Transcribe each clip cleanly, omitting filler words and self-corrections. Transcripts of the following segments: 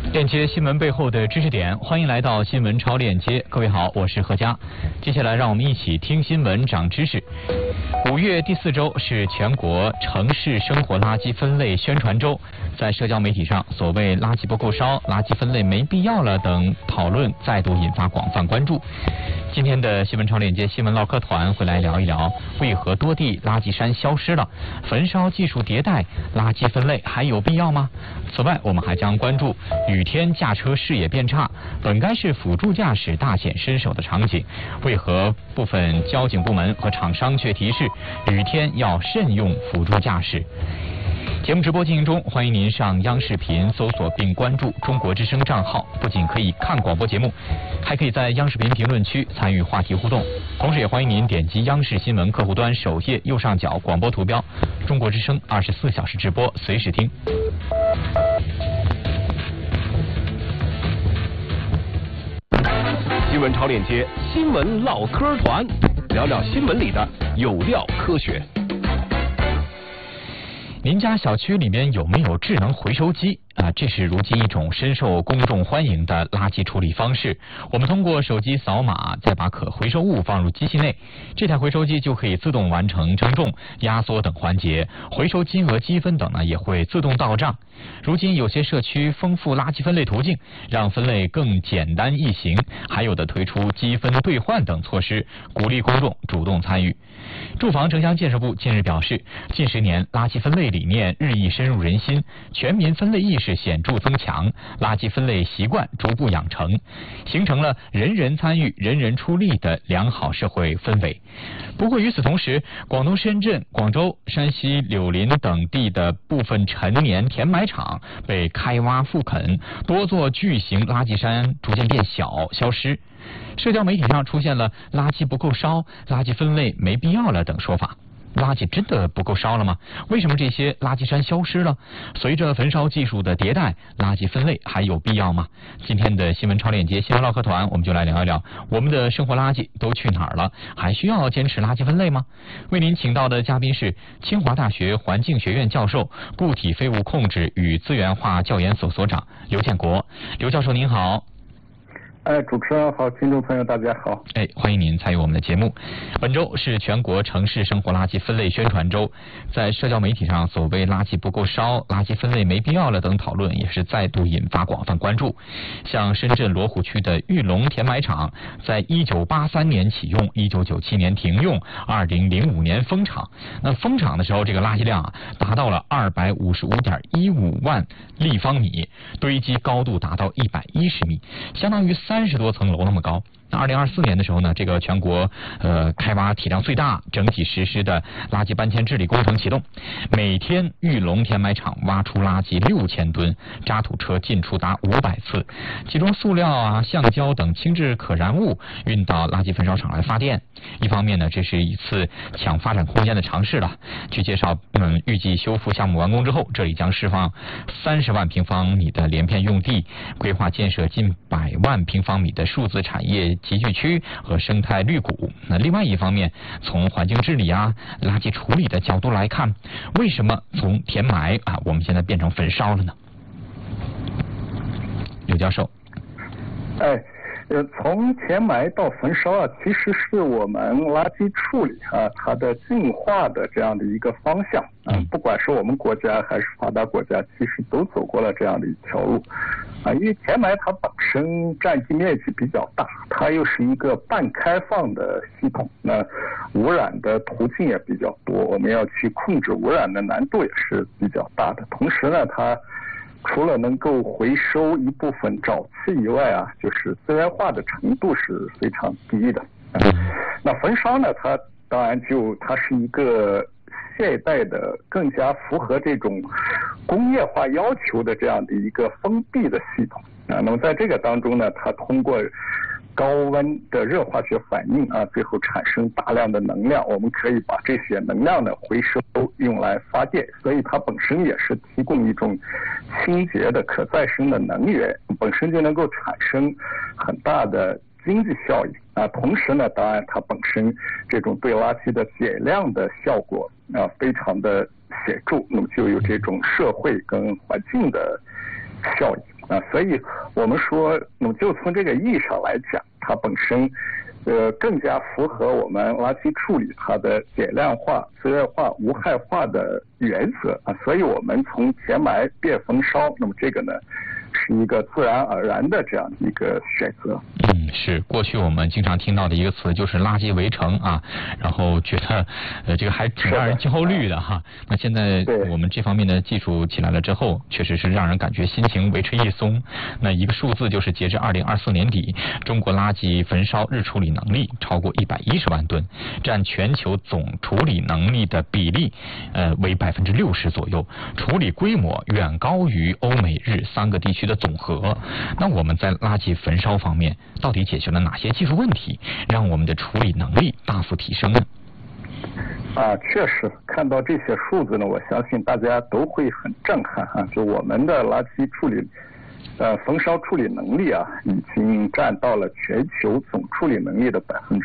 链接新闻背后的知识点，欢迎来到新闻超链接。各位好，我是何佳。接下来让我们一起听新闻长知识。5月第4周是全国城市生活垃圾分类宣传周，在社交媒体上，所谓垃圾不够烧、垃圾分类没必要了等讨论再度引发广泛关注。今天的新闻超链接新闻唠嗑团会来聊一聊，为何多地垃圾山消失了？焚烧技术迭代，垃圾分类还有必要吗？此外，我们还将关注雨天驾车视野变差，本该是辅助驾驶大显身手的场景，为何部分交警部门和厂商却提示雨天要慎用辅助驾驶？节目直播进行中，欢迎您上央视频搜索并关注中国之声账号，不仅可以看广播节目，还可以在央视频评论区参与话题互动。同时也欢迎您点击央视新闻客户端首页右上角广播图标，中国之声24小时直播，随时听。 新闻超链接，新闻唠嗑团，聊聊新闻里的有料科学。 您家小区里面有没有智能回收机？这是如今一种深受公众欢迎的垃圾处理方式。我们通过手机扫码，再把可回收物放入机器内，这台回收机就可以自动完成称重、压缩等环节，回收金额积分等也会自动到账。如今有些社区丰富垃圾分类途径，让分类更简单易行，还有的推出积分兑换等措施，鼓励公众主动参与。住房城乡建设部近日表示，近10年垃圾分类理念日益深入人心，全民分类意识显著增强，垃圾分类习惯逐步养成，形成了人人参与、人人出力的良好社会氛围。不过与此同时，广东深圳、广州、山西柳林等地的部分陈年填埋场被开挖复垦，多座巨型垃圾山逐渐变小、消失。社交媒体上出现了垃圾不够烧、垃圾分类没必要了等说法。垃圾真的不够烧了吗？为什么这些垃圾山消失了？随着焚烧技术的迭代，垃圾分类还有必要吗？今天的新闻超链接新闻唠嗑团，我们就来聊一聊我们的生活垃圾都去哪儿了？还需要坚持垃圾分类吗？为您请到的嘉宾是清华大学环境学院教授、固体废物控制与资源化教研所所长刘建国。刘教授您好。 主持人好，听众朋友大家好。 欢迎您参与我们的节目。本周是全国城市生活垃圾分类宣传周，在社交媒体上，所谓垃圾不够烧、垃圾分类没必要了等讨论也是再度引发广泛关注。像深圳罗湖区的玉龙填埋场，在1983年启用，1997年停用，2005年封场。那封场的时候，这个垃圾量达到了255.15万立方米，堆积高度达到110米，相当于30多层楼那么高。2024年的时候呢，这个全国开挖体量最大、整体实施的垃圾搬迁治理工程启动，每天玉龙填埋场挖出垃圾6000吨，渣土车进出达500次，其中塑料橡胶等轻质可燃物运到垃圾焚烧厂来发电。一方面呢，这是一次抢发展空间的尝试了。据介绍，预计修复项目完工之后，这里将释放30万平方米的连片用地，规划建设近100万平方米的数字产业集聚区和生态绿谷。那另外一方面，从环境治理垃圾处理的角度来看，为什么从填埋我们现在变成焚烧了呢？刘教授。 从填埋到焚烧其实是我们垃圾处理它的进化的这样的一个方向不管是我们国家还是发达国家，其实都走过了这样的一条路因为填埋它本身占地面积比较大，它又是一个半开放的系统，那污染的途径也比较多，我们要去控制污染的难度也是比较大的。同时呢，它除了能够回收一部分沼气以外就是资源化的程度是非常低的。那焚烧呢，它当然它是一个现代的、更加符合这种工业化要求的这样的一个封闭的系统那么在这个当中呢，它通过高温的热化学反应最后产生大量的能量，我们可以把这些能量呢回收用来发电，所以它本身也是提供一种清洁的可再生的能源，本身就能够产生很大的经济效益同时呢，当然它本身这种对垃圾的减量的效果非常的显著，那么就有这种社会跟环境的效益。 所以我们说，那么就从这个意义上来讲，它本身更加符合我们垃圾处理它的减量化、资源化、无害化的原则所以我们从填埋变焚烧，那么这个呢是一个自然而然的这样一个选择。 是过去我们经常听到的一个词就是垃圾围城然后觉得这个还挺让人焦虑的那现在我们这方面的技术起来了之后，确实是让人感觉心情为之一松。那一个数字就是截至2024年底，中国垃圾焚烧日处理能力超过110万吨，占全球总处理能力的比例为60%左右，处理规模远高于欧美日3个地区的总和。那我们在垃圾焚烧方面到底解决了哪些技术问题，让我们的处理能力大幅提升呢？ 确实看到这些数字呢，我相信大家都会很震撼就我们的垃圾处理焚烧处理能力已经占到了全球总处理能力的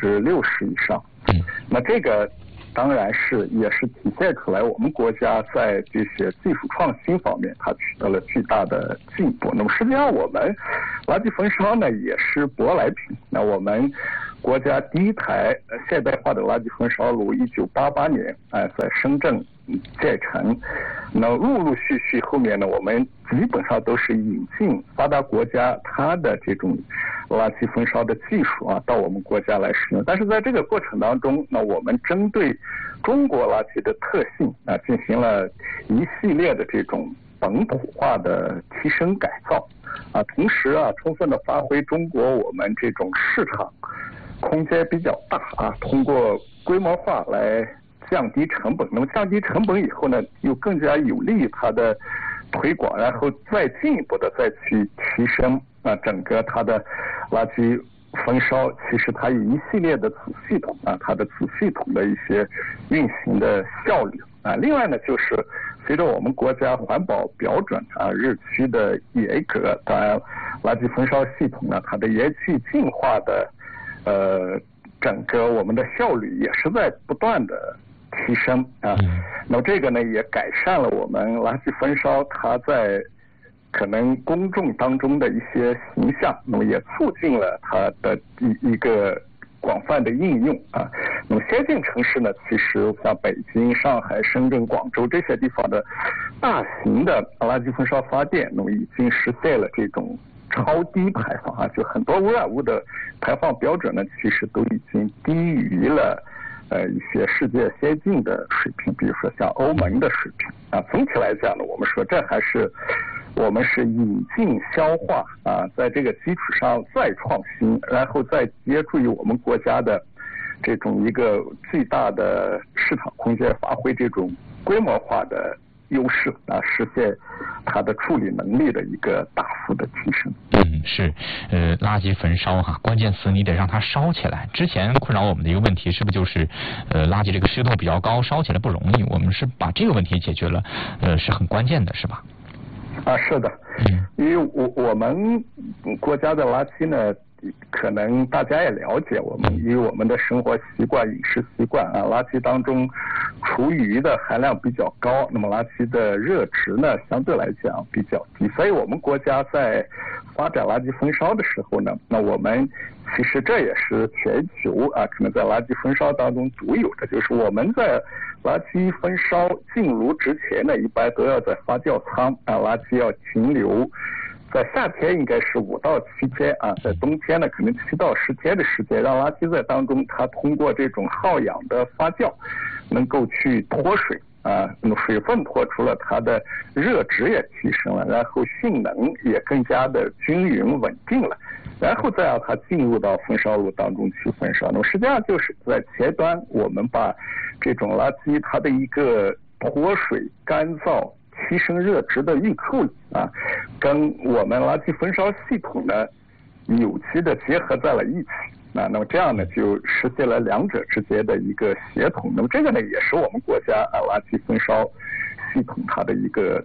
60%以上。那这个当然也是体现出来我们国家在这些技术创新方面它取得了巨大的进步。那么实际上我们垃圾焚烧呢也是舶来品。那我们国家第一台现代化的垃圾焚烧炉1988年在深圳建成。那陆陆续续后面呢，我们基本上都是引进发达国家它的这种垃圾焚烧的技术到我们国家来使用。但是在这个过程当中，那我们针对中国垃圾的特性进行了一系列的这种本土化的提升改造同时充分的发挥中国我们这种市场空间比较大通过规模化来降低成本。那么降低成本以后呢，又更加有利于它的推广，然后再进一步的再去提升整个它的垃圾焚烧。其实它有一系列的子系统它的子系统的一些运行的效率另外呢，就是随着我们国家环保标准日趋的严格，当然垃圾焚烧系统呢，它的延续进化的整个我们的效率也是在不断的提升那么这个呢也改善了我们垃圾焚烧它在可能公众当中的一些形象，那么也促进了它的一个广泛的应用那么先进城市呢，其实像北京、上海、深圳、广州这些地方的大型的垃圾焚烧发电，那么已经实现了这种超低排放就很多污染物的排放标准呢，其实都已经低于了一些世界先进的水平，比如说像欧盟的水平总体来讲呢，我们说这还是我们是引进消化在这个基础上再创新，然后再借助于我们国家的这种一个巨大的市场空间，发挥这种规模化的优势实现它的处理能力的一个大幅的提升。 是垃圾焚烧关键词你得让它烧起来。之前困扰我们的一个问题是不是就是垃圾这个湿度比较高，烧起来不容易？我们是把这个问题解决了是很关键的，是吧？ 是的因为我们国家的垃圾呢，可能大家也了解，我们因为我们的生活习惯、饮食习惯垃圾当中厨余的含量比较高，那么垃圾的热值呢相对来讲比较低，所以我们国家在发展垃圾焚烧的时候呢，那我们其实这也是全球可能在垃圾焚烧当中独有的，就是我们在垃圾焚烧进炉之前呢，一般都要在发酵舱垃圾要停留在夏天应该是5到7天在冬天呢可能7到10天的时间，让垃圾在当中它通过这种耗氧的发酵能够去脱水那么水分脱出了，它的热值也提升了，然后性能也更加的均匀稳定了，然后再让它进入到焚烧炉当中去焚烧。那么实际上就是在前端我们把这种垃圾它的一个脱水、干燥、提升热值的预处理跟我们垃圾焚烧系统呢有机的结合在了一起那么这样呢就实现了两者之间的一个协同。那么这个呢也是我们国家垃圾焚烧系统它的一个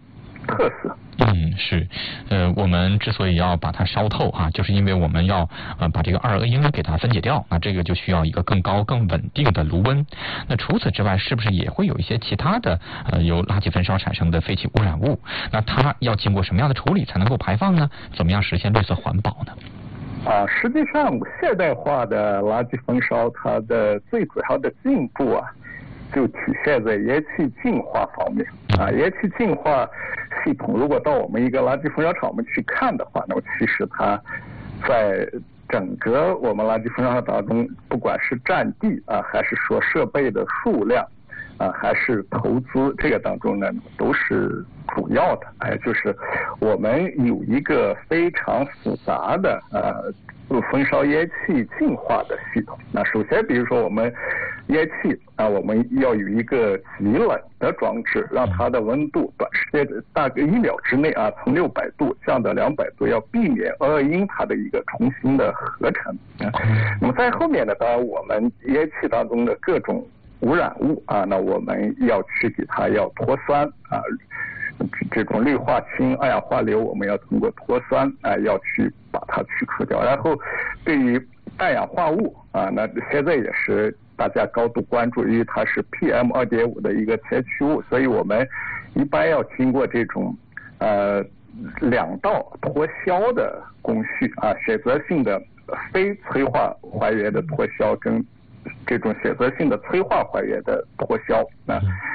特色。 是，我们之所以要把它烧透啊，就是因为我们要把这个二恶英给它分解掉，那这个就需要一个更高、更稳定的炉温。那除此之外，是不是也会有一些其他的由垃圾焚烧产生的废气污染物？那它要经过什么样的处理才能够排放呢？怎么样实现绿色环保呢？ 实际上现代化的垃圾焚烧，它的最主要的进步就体现在液气净化方面。液气净化系统，如果到我们一个垃圾焚烧厂我们去看的话，那么其实它在整个我们垃圾焚烧厂当中，不管是占地还是说设备的数量还是投资这个当中呢，都是主要的。就是我们有一个非常复杂的焚烧液气净化的系统。那首先比如说我们液气我们要有一个极冷的装置，让它的温度短时间大概1秒之内从600度降到200度，要避免二恶英它的一个重新的合成。那么在后面呢，当然我们液气当中的各种污染物那我们要去给它要脱酸这种氯化氢、二氧化硫，我们要通过脱酸要去把它去除掉。然后对于氮氧化物那现在也是大家高度关注，因为它是 PM2.5 的一个前驱物，所以我们一般要经过这种2道脱硝的工序选择性的非催化还原的脱硝跟这种选择性的催化还原的脱硝